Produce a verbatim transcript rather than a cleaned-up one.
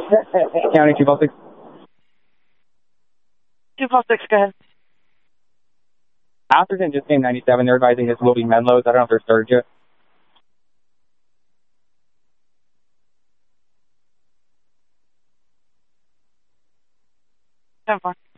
County two five six. two five six, go ahead. Atherton just came ninety-seven. They're advising this will be Menlo's. I don't know if they're started yet. ten four.